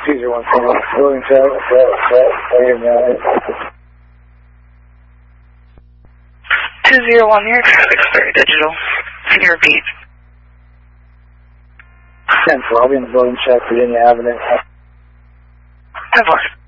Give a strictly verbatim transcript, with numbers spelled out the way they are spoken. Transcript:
two zero one four, building check, two zero one, your traffic's very digital. Can you repeat? ten four, I'll be in the building check, Virginia Avenue. ten four.